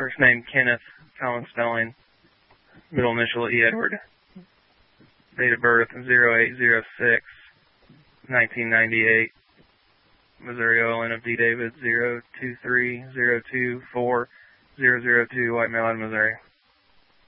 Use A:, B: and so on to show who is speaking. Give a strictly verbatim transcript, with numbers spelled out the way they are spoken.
A: first name Kenneth, common spelling, middle initial E. Edward. Date of birth zero eight zero six, nineteen ninety-eight. Missouri O L N of D. David zero two three zero two four zero zero two, White Male, Missouri.